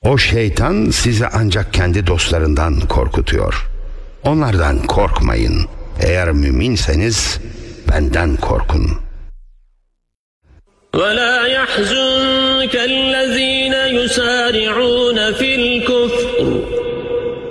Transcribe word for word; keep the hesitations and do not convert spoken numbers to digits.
O şeytan sizi ancak kendi dostlarından korkutuyor. Onlardan korkmayın. Eğer müminseniz benden korkun. وَلَا يَحْزُنكَ الَّذ۪ينَ يُسَارِعُونَ فِي الْكُفْرِ